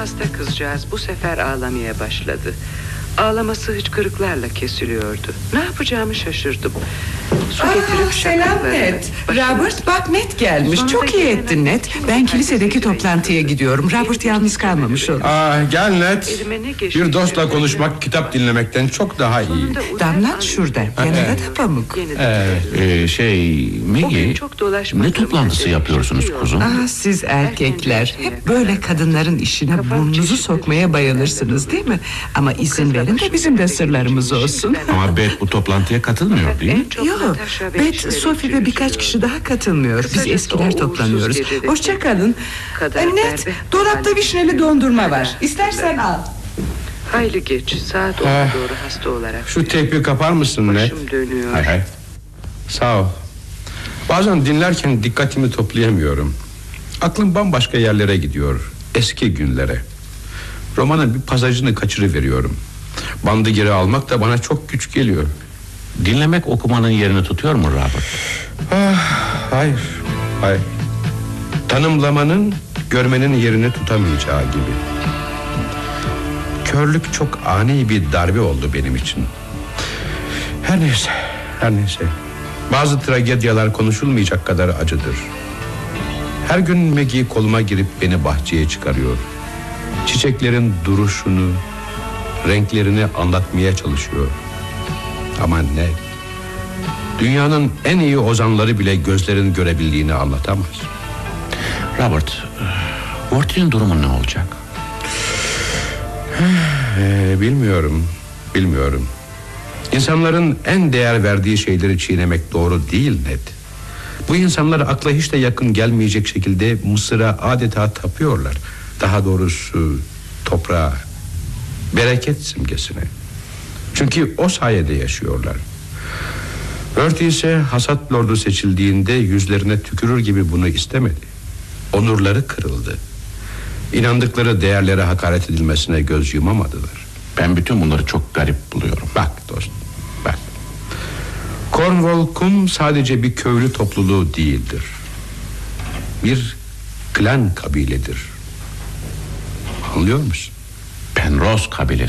hasta kızcağız bu sefer ağlamaya başladı. Ağlaması hıçkırıklarla kesiliyordu. Ne yapacağımı şaşırdım. Su getirip selam Ned. Robert, bak Ned gelmiş. Sonunda Çok iyi gelene ettin Ned. Ben kilisedeki toplantıya gidiyorum. Robert yalnız kalmamış olur. Gel Ned. Elime ne geçti? Bir dostla konuşmak kitap dinlemekten çok daha iyi. Sonunda uyan Damlat an- şurada. Yanında da Pamuk. Yeniden Maggie, Bugün çok dolaşmadığım ne toplantısı halde yapıyorsunuz çok iyi kuzum? oldu. Siz erkekler hep böyle kadınların işine burnunuzu sokmaya bayılırsınız değil mi? Ama izin verin de bizim de sırlarımız olsun. Ama Beth bu toplantıya katılmıyor değil mi? Yok, Beth, Sophie ve birkaç kişi daha katılmıyor. Biz eskiler toplanıyoruz. Hoşça kalın. Ned, dolapta vişneli dondurma var. İstersen al. Hayli geç, saat 10'a doğru hasta olarak. Şu teypi kapar mısın Ned? Başım dönüyor. Hay hay. Sağ ol. Bazen dinlerken dikkatimi toplayamıyorum. Aklım bambaşka yerlere gidiyor. Eski günlere. Romanın bir pasajını kaçırıveriyorum. Bandı geri almak da bana çok güç geliyor. Dinlemek okumanın yerini tutuyor mu Robert? Hayır. Tanımlamanın görmenin yerini tutamayacağı gibi. Körlük çok ani bir darbe oldu benim için. Her neyse. Bazı tragedyalar konuşulmayacak kadar acıdır. Her gün Maggie koluma girip beni bahçeye çıkarıyor. Çiçeklerin duruşunu, renklerini anlatmaya çalışıyor. Ama ne? Dünyanın en iyi ozanları bile gözlerin görebildiğini anlatamaz. Robert, Worthy'nin durumu ne olacak? Bilmiyorum. İnsanların en değer verdiği şeyleri çiğnemek doğru değil Ned. Bu insanlar akla hiç de yakın gelmeyecek şekilde Mısır'a adeta tapıyorlar. Daha doğrusu toprağa, bereket simgesine. Çünkü o sayede yaşıyorlar. Worthy ise hasat lordu seçildiğinde yüzlerine tükürür gibi bunu istemedi. Onurları kırıldı. İnandıkları değerlere hakaret edilmesine göz yumamadılar. Ben bütün bunları çok garip buluyorum. Bak dostum, bak. Cornwall kum sadece bir köylü topluluğu değildir. Bir klan kabiledir. Anlıyor musun? Penrose kabilesi.